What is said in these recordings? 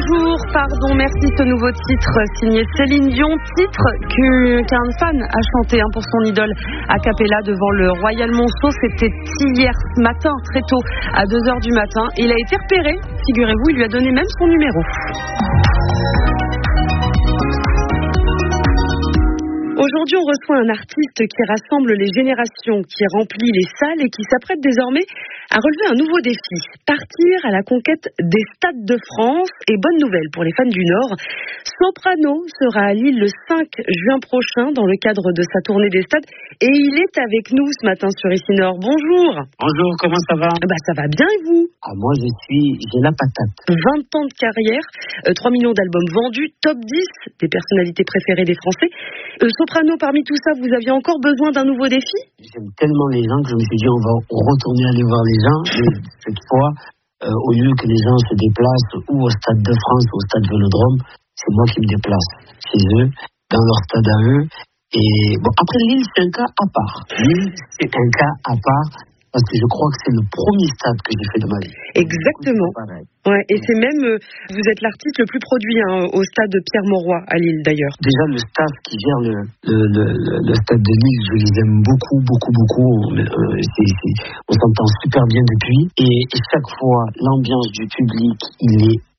Bonjour, pardon, merci. Ce nouveau titre signé Céline Dion, titre qu'un fan a chanté pour son idole a cappella devant le Royal Monceau. C'était hier matin, très tôt, à 2h du matin. Il a été repéré, figurez-vous, il lui a donné même son numéro. Aujourd'hui, on reçoit un artiste qui rassemble les générations, qui remplit les salles et qui s'apprête désormais à relever un nouveau défi. Partir à la conquête des stades de France. Et bonne nouvelle pour les fans du Nord, Soprano sera à Lille le 5 juin prochain dans le cadre de sa tournée des stades. Et il est avec nous ce matin sur Ici Nord. Bonjour. Bonjour, comment ça va? Ça va bien et vous? Moi j'ai la patate. 20 ans de carrière, 3 millions d'albums vendus, top 10 des personnalités préférées des Français. Soprano, parmi tout ça, vous aviez encore besoin d'un nouveau défi? J'aime tellement les gens que je me suis dit on va retourner aller voir les gens. Et cette fois, au lieu que les gens se déplacent ou au Stade de France ou au Stade Vélodrome, c'est moi qui me déplace chez eux, dans leur stade à eux. Et bon, après Lille, c'est un cas à part. Lille, c'est un cas à part parce que je crois que c'est le premier stade que j'ai fait de ma vie. Exactement. Ouais, et c'est même, vous êtes l'artiste le plus produit au stade Pierre-Mauroy à Lille d'ailleurs. Déjà, le staff qui gère le stade de Lille, je les aime beaucoup. On s'entend super bien depuis. Et chaque fois, l'ambiance du public, il est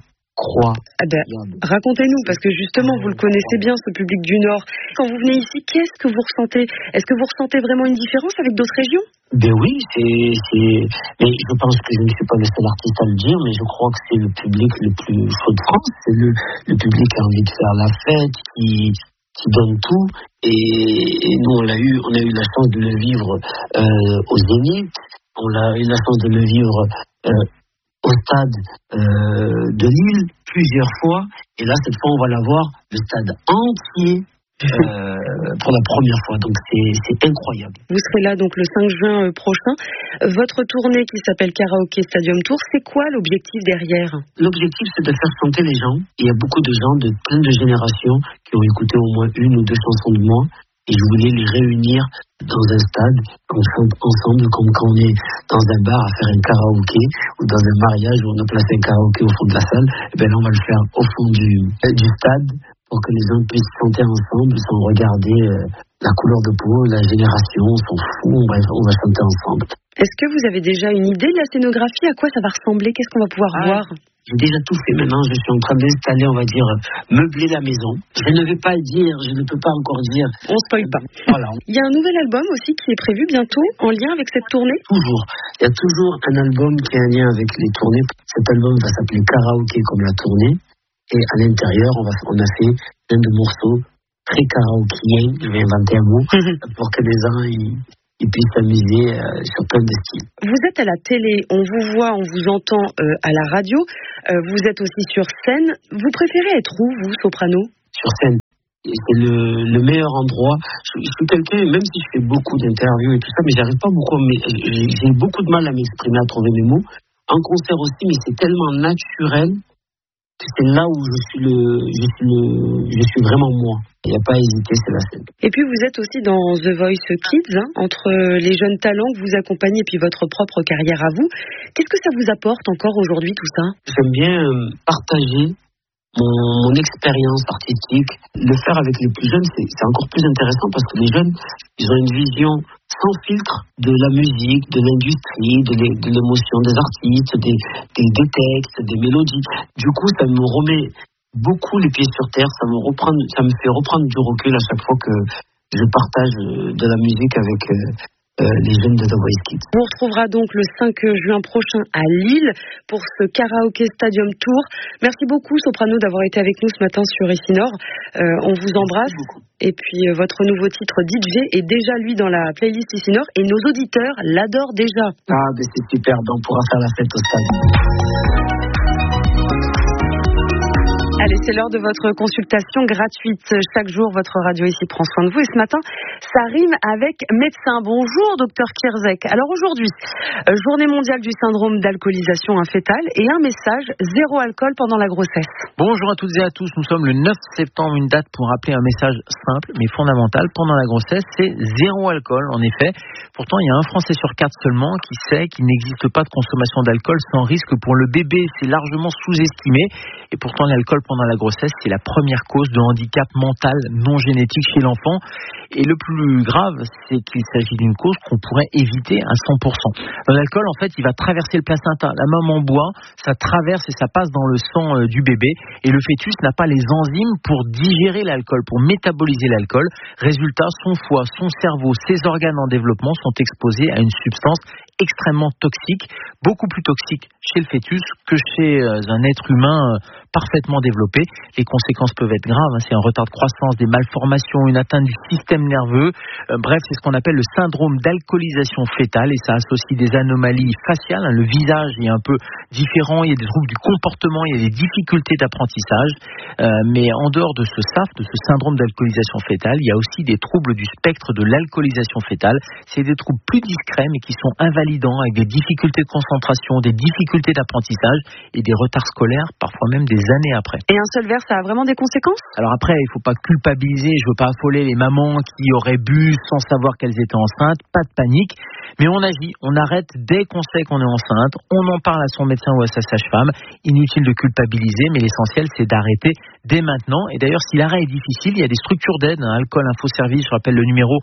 incroyable. Racontez-nous, parce que justement, vous le connaissez bien, ce public du Nord. Quand vous venez ici, qu'est-ce que vous ressentez? Est-ce que vous ressentez vraiment une différence avec d'autres régions? Ben oui, mais je pense que je ne suis pas le seul artiste à le dire, mais je crois que c'est le public le plus chaud de France. C'est le public qui a envie de faire la fête, qui donne tout. Et nous, on a eu la chance de le vivre au Zénith. On a eu la chance de le vivre au stade de Lille plusieurs fois. Et là, cette fois, on va l'avoir le stade entier. Pour la première fois, donc c'est incroyable. Vous serez là donc le 5 juin prochain. Votre tournée qui s'appelle Karaoké Stadium Tour, c'est quoi l'objectif derrière? L'objectif, c'est de faire chanter les gens. Il y a beaucoup de gens de plein de générations qui ont écouté au moins une ou deux chansons de moi. Et je voulais les réunir dans un stade, qu'on chante ensemble, comme quand on est dans un bar à faire un karaoké, ou dans un mariage où on a placé un karaoké au fond de la salle. Et bien là, on va le faire au fond du stade, pour que les gens puissent chanter ensemble sans regarder la couleur de peau, la génération, on s'en fout, on va chanter ensemble. Est-ce que vous avez déjà une idée de la scénographie? À quoi ça va ressembler? Qu'est-ce qu'on va pouvoir voir? J'ai déjà tout fait maintenant, je suis en train d'installer, on va dire, meubler la maison. Je ne vais pas dire, je ne peux pas encore dire. On ne spoil pas. Voilà. Il y a un nouvel album aussi qui est prévu bientôt, en lien avec cette tournée? Toujours. Il y a toujours un album qui a un lien avec les tournées. Cet album va s'appeler Karaoké comme la tournée. Et à l'intérieur, on a fait plein de morceaux très karaokéens, je vais inventer un mot, pour que les gens ils puissent s'amuser sur plein de styles. Vous êtes à la télé, on vous voit, on vous entend à la radio, vous êtes aussi sur scène. Vous préférez être où, vous, Soprano? Sur scène. C'est le meilleur endroit. Je suis quelqu'un, même si je fais beaucoup d'interviews et tout ça, mais j'arrive pas beaucoup, j'ai beaucoup de mal à m'exprimer, à trouver mes mots. En concert aussi, mais c'est tellement naturel. C'est là où je suis vraiment moi. Il n'y a pas à hésiter, c'est la scène. Et puis vous êtes aussi dans The Voice Kids, entre les jeunes talents que vous accompagnez et puis votre propre carrière à vous. Qu'est-ce que ça vous apporte encore aujourd'hui tout ça? J'aime bien partager mon expérience artistique. Le faire avec les plus jeunes, c'est encore plus intéressant parce que les jeunes, ils ont une vision sans filtre de la musique, de l'industrie, de l'émotion des artistes, des textes, des mélodies. Du coup, ça me remet beaucoup les pieds sur terre, ça me fait reprendre du recul à chaque fois que je partage de la musique avec les jeunes de The Voice Kids. On retrouvera donc le 5 juin prochain à Lille pour ce Karaoké Stadium Tour. Merci beaucoup Soprano d'avoir été avec nous ce matin sur Ici Nord. On vous embrasse. Et puis votre nouveau titre DJ est déjà lui dans la playlist Ici Nord et nos auditeurs l'adorent déjà. C'est super, on pourra faire la fête au stade. Allez, c'est l'heure de votre consultation gratuite. Chaque jour, votre radio ici prend soin de vous. Et ce matin, ça rime avec médecin. Bonjour, docteur Kierzek. Alors aujourd'hui, journée mondiale du syndrome d'alcoolisation infétale et un message, zéro alcool pendant la grossesse. Bonjour à toutes et à tous. Nous sommes le 9 septembre, une date pour rappeler un message simple mais fondamental. Pendant la grossesse, c'est zéro alcool, en effet. Pourtant, il y a un Français sur 4 seulement qui sait qu'il n'existe pas de consommation d'alcool sans risque pour le bébé. C'est largement sous-estimé. Et pourtant, l'alcool pendant la grossesse, c'est la première cause de handicap mental non génétique chez l'enfant. Et le plus grave, c'est qu'il s'agit d'une cause qu'on pourrait éviter à 100%. L'alcool, en fait, il va traverser le placenta. La maman boit, ça traverse et ça passe dans le sang du bébé. Et le fœtus n'a pas les enzymes pour digérer l'alcool, pour métaboliser l'alcool. Résultat, son foie, son cerveau, ses organes en développement sont exposés à une substance extrêmement toxique, beaucoup plus toxique chez le fœtus que chez un être humain parfaitement développé. Les conséquences peuvent être graves, c'est un retard de croissance, des malformations, une atteinte du système nerveux. Bref, c'est ce qu'on appelle le syndrome d'alcoolisation fœtale et ça associe des anomalies faciales. Le visage est un peu différent, il y a des troubles du comportement, il y a des difficultés d'apprentissage. Mais en dehors de ce SAF, de ce syndrome d'alcoolisation fœtale, il y a aussi des troubles du spectre de l'alcoolisation fœtale. C'est des troubles plus discrets mais qui sont invalidants avec des difficultés de concentration, des difficultés d'apprentissage et des retards scolaires, parfois même des années après. Et un seul verre, ça a vraiment des conséquences ? Alors après, il ne faut pas culpabiliser, je ne veux pas affoler les mamans qui auraient bu sans savoir qu'elles étaient enceintes, pas de panique, mais on agit, on arrête dès qu'on sait qu'on est enceinte, on en parle à son médecin ou à sa sage-femme, inutile de culpabiliser, mais l'essentiel c'est d'arrêter dès maintenant. Et d'ailleurs, si l'arrêt est difficile, il y a des structures d'aide, Alcool Info Service, je rappelle le numéro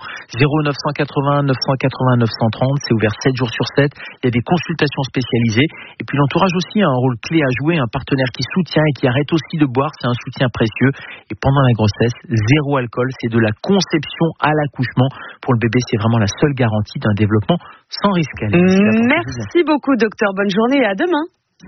0980 980 930, c'est ouvert 7 jours sur 7, il y a des consultations spécialisées, et puis l'entourage aussi a un rôle clé à jouer, un partenaire qui soutient et qui arrête aussi de boire, c'est un soutien précieux. Et pendant la grossesse, zéro alcool, c'est de la conception à l'accouchement. Pour le bébé, c'est vraiment la seule garantie d'un développement sans risque. Merci beaucoup, docteur. Bonne journée et à demain.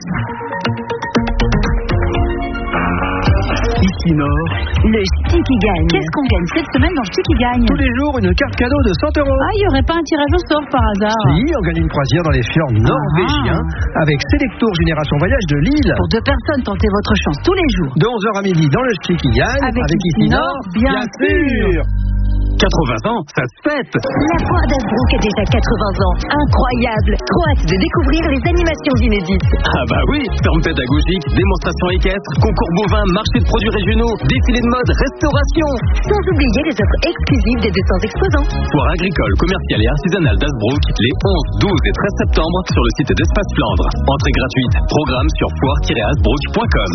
Ici Nord, le ch'ti qui gagne. Qu'est-ce qu'on gagne cette semaine dans le ch'ti qui gagne? tous les jours, une carte cadeau de 100 €. Ah, il n'y aurait pas un tirage au sort par hasard? Si, on gagne une croisière dans les fjords norvégiens avec Selectour Génération Voyage de Lille. Pour 2 personnes, tentez votre chance tous les jours. De 11h à midi dans le ch'ti qui gagne Avec Ici Nord, bien sûr. 80 ans, ça se fête. La foire d'Asbrook a déjà 80 ans. Incroyable. Trop hâte de découvrir les animations inédites. Ah bah oui, ferme pédagogique, démonstration équestre, concours bovin, marché de produits régionaux, défilé de mode, restauration. Sans oublier les offres exclusives des 200 exposants. Foire agricole, commerciale et artisanale d'Asbrook les 11, 12 et 13 septembre sur le site d'Espace Flandre. Entrée gratuite. Programme sur foire-asbrook.com.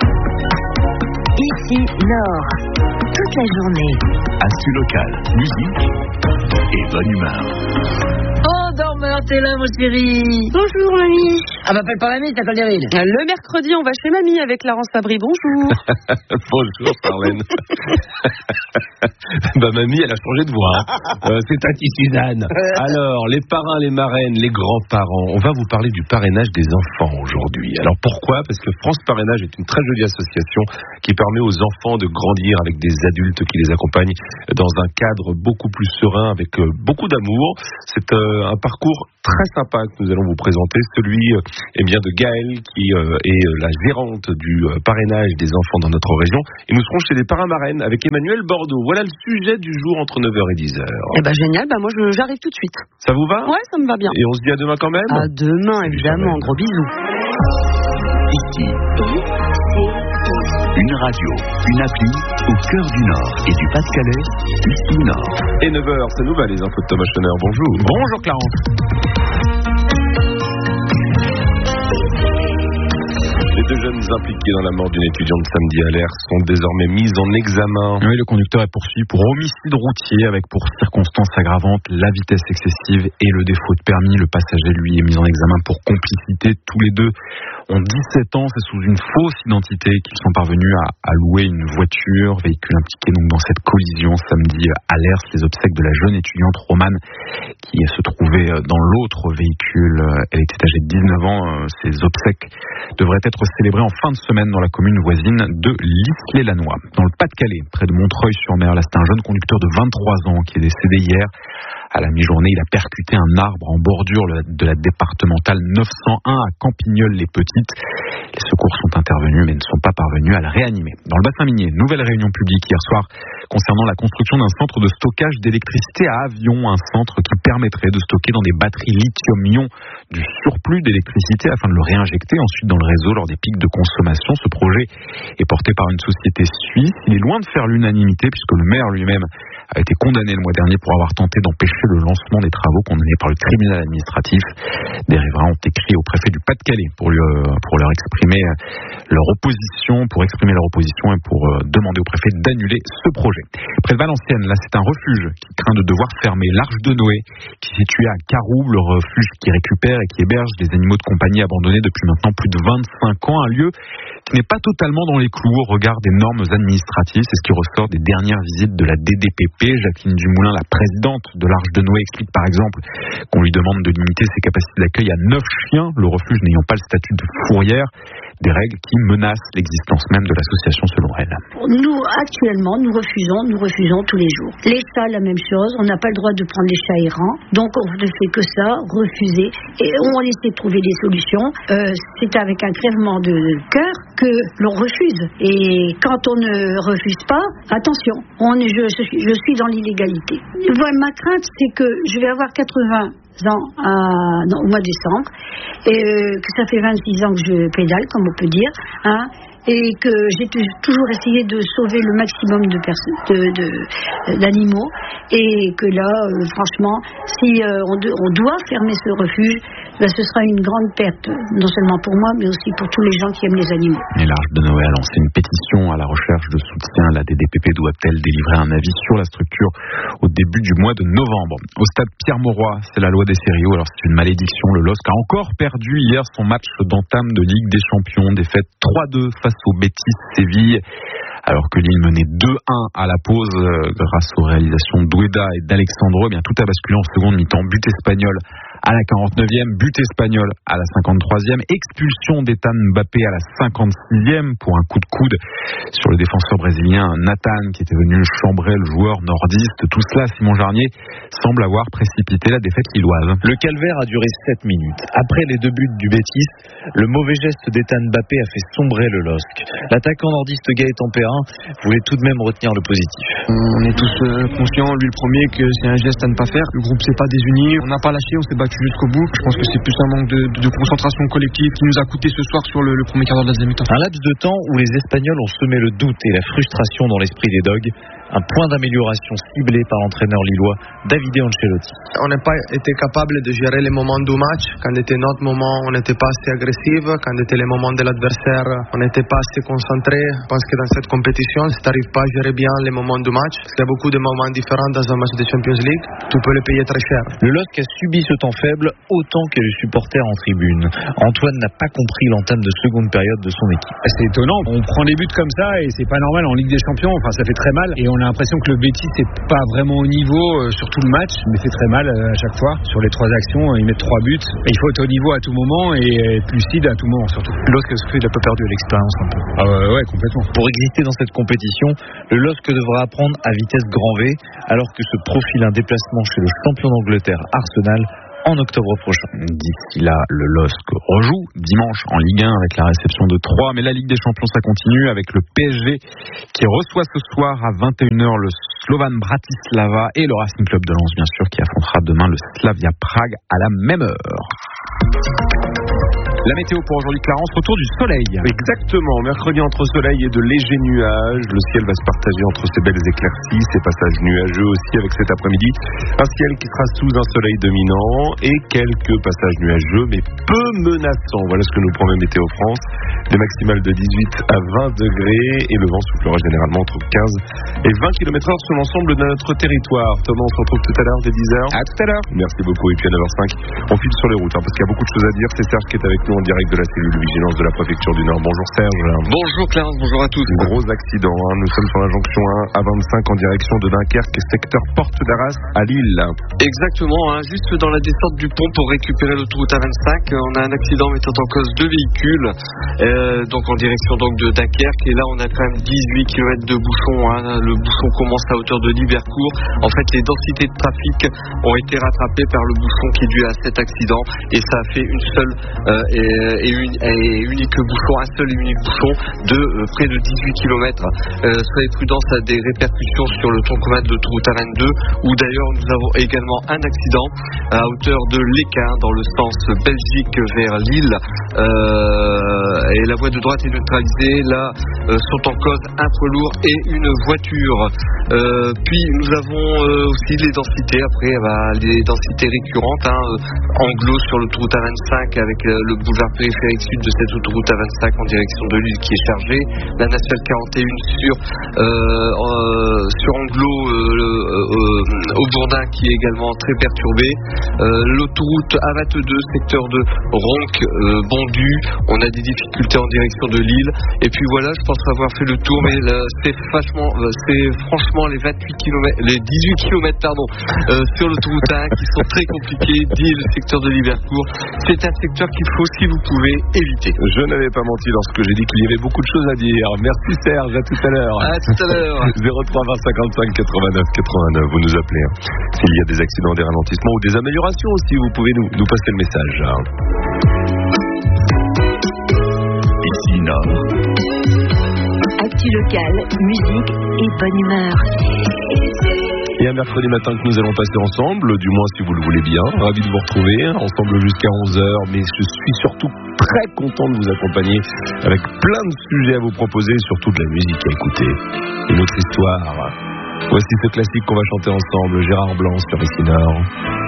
Ici Nord. Toute la journée. Actu local, musique et bonne humeur. Oh, dormeur, t'es là, mon chéri. Bonjour, mamie. Ah, m'appelle pas mamie, t'appelles David. Le mercredi, on va chez mamie avec Laurence Fabry. Bonjour. Bonjour, Marlène. Mamie, elle a changé de voix. C'est Tati Suzanne. Alors, les parrains, les marraines, les grands-parents, on va vous parler du parrainage des enfants aujourd'hui. Alors, pourquoi ? Parce que France Parrainage est une très jolie association qui permet aux enfants de grandir avec des adultes qui les accompagnent dans un cadre beaucoup plus serein, avec beaucoup d'amour. C'est un parcours très sympa que nous allons vous présenter, celui de Gaëlle qui est la gérante du parrainage des enfants dans notre région. Et nous serons chez les parrains-marraines avec Emmanuel Bordeaux. Voilà le sujet du jour entre 9h et 10h. Eh ben génial, moi j'arrive tout de suite. Ça vous va ? Ouais, ça me va bien. Et on se dit à demain quand même ? À demain, évidemment. Gros bisous. Ici, une radio, une appli au cœur du Nord et du Pas-de-Calais. Ici Nord. Et 9h, ça nous va les infos de Thomas Schoner. Bonjour. Bonjour Clarence. Les 2 jeunes impliqués dans la mort d'une étudiante samedi à l'Air sont désormais mis en examen. Oui, le conducteur est poursuivi pour homicide routier avec pour circonstances aggravantes la vitesse excessive et le défaut de permis. Le passager, lui, est mis en examen pour complicité. Tous les 2 ont 17 ans. C'est sous une fausse identité qu'ils sont parvenus à louer une voiture, véhicule impliqué donc dans cette collision samedi à l'Air. Les obsèques de la jeune étudiante Romane qui se trouvait dans l'autre véhicule. Elle était âgée de 19 ans. Ces obsèques devraient être célébrées en fin de semaine dans la commune voisine de l'Isle-et-Lannoy. Dans le Pas-de-Calais, près de Montreuil-sur-Mer, là, c'est un jeune conducteur de 23 ans qui est décédé hier. À la mi-journée, il a percuté un arbre en bordure de la départementale 901 à Campigneul-les-Petits. suite. Les secours sont intervenus mais ne sont pas parvenus à la réanimer. Dans le bassin minier, nouvelle réunion publique hier soir concernant la construction d'un centre de stockage d'électricité à Avion, un centre qui permettrait de stocker dans des batteries lithium-ion du surplus d'électricité afin de le réinjecter ensuite dans le réseau lors des pics de consommation. Ce projet est porté par une société suisse. Il est loin de faire l'unanimité puisque le maire lui-même a été condamné le mois dernier pour avoir tenté d'empêcher le lancement des travaux, condamné par le tribunal administratif. Des riverains ont écrit au préfet du Pas-de-Calais pour exprimer leur opposition et pour demander au préfet d'annuler ce projet. Près de Valenciennes, là c'est un refuge qui craint de devoir fermer. L'Arche de Noé, qui est situé à Caroube, le refuge qui récupère et qui héberge des animaux de compagnie abandonnés depuis maintenant plus de 25 ans, un lieu qui n'est pas totalement dans les clous au regard des normes administratives. C'est ce qui ressort des dernières visites de la DDPP. Jacqueline Dumoulin, la présidente de l'Arche de Noé, explique par exemple qu'on lui demande de limiter ses capacités d'accueil à 9 chiens, le refuge n'ayant pas le statut de fourrière. Des règles qui menacent l'existence même de l'association selon elle. Nous, actuellement, nous refusons tous les jours. Les chats, la même chose. On n'a pas le droit de prendre les chats errants. Donc, on ne fait que ça, refuser. Et on essaie de trouver des solutions. C'est avec un crèvement de cœur que l'on refuse. Et quand on ne refuse pas, attention, je suis dans l'illégalité. Ma crainte, c'est que je vais avoir 80 ans au mois de décembre, et que ça fait 26 ans que je pédale, comme on peut dire, et que j'ai toujours essayé de sauver le maximum d'animaux, et que là, franchement, si on doit fermer ce refuge, ce sera une grande perte, non seulement pour moi, mais aussi pour tous les gens qui aiment les animaux. Et l'Arche de Noé a lancé une pétition à la recherche de soutien. La DDPP doit-elle délivrer un avis sur la structure au début du mois de novembre? Au stade Pierre-Mauroy, c'est la loi des sérieux. Alors c'est une malédiction. Le LOSC a encore perdu hier son match d'entame de Ligue des Champions. Défaite 3-2 face au Betis Séville. Alors que Lille menait 2-1 à la pause grâce aux réalisations d'Oueda et d'Alexandro, tout a basculé en seconde mi-temps. But espagnol à la 49e, but espagnol à la 53e, expulsion d'Ethan Mbappé à la 56e pour un coup de coude sur le défenseur brésilien Nathan qui était venu chambrer le joueur nordiste. Tout cela, Simon Jarnier, semble avoir précipité la défaite lilloise. Le calvaire a duré 7 minutes. Après les 2 buts du Betis, le mauvais geste d'Ethan Mbappé a fait sombrer le LOSC. L'attaquant nordiste Gaëtan Perrin voulait tout de même retenir le positif. On est tous conscients, lui le premier, que c'est un geste à ne pas faire. Le groupe s'est pas désuni, on n'a pas lâché, on s'est battu jusqu'au bout. Je pense que c'est plus un manque de concentration collective qui nous a coûté ce soir sur le premier quart d'heure de la deuxième mi-temps. Un laps de temps où les Espagnols ont semé le doute et la frustration dans l'esprit des Dogs. Un point d'amélioration ciblé par l'entraîneur lillois Davide Ancelotti. On n'a pas été capable de gérer les moments du match. Quand était notre moment, on n'était pas assez agressif. Quand était les moments de l'adversaire, on n'était pas assez concentré. Je pense que dans cette compétition, si tu n'arrives pas à gérer bien les moments du match, parce qu'il y a beaucoup de moments différents dans un match de Champions League, tu peux les payer très cher. Le LOSC a subi ce temps faible autant que les supporters en tribune. Antoine n'a pas compris l'entame de seconde période de son équipe. C'est étonnant, on prend des buts comme ça et c'est pas normal en Ligue des Champions, ça fait très mal et on a l'impression que le Betis c'est pas vraiment au niveau sur tout le match, mais c'est très mal à chaque fois. Sur les 3 actions, ils mettent 3 buts et il faut être au niveau à tout moment et être lucide à tout moment surtout. L'autre, il a pas perdu l'expérience un peu. Ouais, complètement. Pour exister dans cette compétition, le LOSC devra apprendre à vitesse grand V alors que se profile un déplacement chez le champion d'Angleterre Arsenal en octobre prochain. D'ici là, le LOSC rejoue dimanche en Ligue 1 avec la réception de 3, mais la Ligue des Champions ça continue avec le PSG qui reçoit ce soir à 21h le Slovan Bratislava et le Racing Club de Lens bien sûr qui affrontera demain le Slavia Prague à la même heure. La météo pour aujourd'hui, Clarence, retour du soleil. Exactement, mercredi entre soleil et de légers nuages, le ciel va se partager entre ces belles éclaircies, ces passages nuageux aussi avec cet après-midi, un ciel qui sera sous un soleil dominant et quelques passages nuageux mais peu menaçants. Voilà ce que nous promet Météo France, des maximales de 18 à 20 degrés et le vent soufflera généralement entre 15 et 20 km/h sur l'ensemble de notre territoire. Thomas, on se retrouve tout à l'heure dès 10h. À tout à l'heure. Merci beaucoup et puis à 9h05, on file sur les routes parce qu'il y a beaucoup de choses à dire. C'est Serge qui est avec nous en direct de la cellule vigilance de la préfecture du Nord. Bonjour Serge. Bonjour Clarence, bonjour à tous. Gros accident, nous sommes sur la jonction 1 à 25 en direction de Dunkerque, secteur Porte d'Arras à Lille. Exactement, juste dans la descente du pont pour récupérer l'autoroute A25, on a un accident mettant en cause 2 véhicules, donc en direction de Dunkerque, et là on a quand même 18 km de bouchon, le bouchon commence à hauteur de Libercourt. En fait les densités de trafic ont été rattrapées par le bouchon qui est dû à cet accident et ça a fait une seule unique bouchon, un seul et unique bouchon de près de 18 km. Soyez prudents, ça a des répercussions sur le tronc commun de l'autoroute A22, où d'ailleurs nous avons également un accident à hauteur de l'Équin dans le sens Belgique vers Lille, et la voie de droite est neutralisée. Là sont en cause un poids lourd et une voiture. Puis nous avons aussi les densités, après les densités récurrentes, Anglo sur l'autoroute A25 avec le boulevard périphérique sud de cette autoroute A25 en direction de Lille qui est chargée, la nationale 41 sur Anglo au Bourdin qui est également très perturbé, l'autoroute A22 secteur de Ronc Bondu, on a des difficultés en direction de Lille, et puis voilà, je pense avoir fait le tour, mais c'est franchement les 18 km sur l'autoroute A1 qui sont très compliqués, dit le secteur de Liverpool. C'est un secteur qu'il faut, si vous pouvez, éviter. Je n'avais pas menti lorsque j'ai dit qu'il y avait beaucoup de choses à dire. Merci Serge, à tout à l'heure. À tout à l'heure. 03 20 55 89 89, vous nous appelez. S'il y a des accidents, des ralentissements ou des améliorations aussi, vous pouvez nous passer le message. Ici Nord. Actu locale, musique et bonne humeur. Et un mercredi matin que nous allons passer ensemble, du moins si vous le voulez bien. Ravi de vous retrouver, ensemble jusqu'à 11h, mais je suis surtout très content de vous accompagner avec plein de sujets à vous proposer et surtout de la musique à écouter. Une autre histoire. Voici ce classique qu'on va chanter ensemble, Gérard Blanc sur Ici Nord.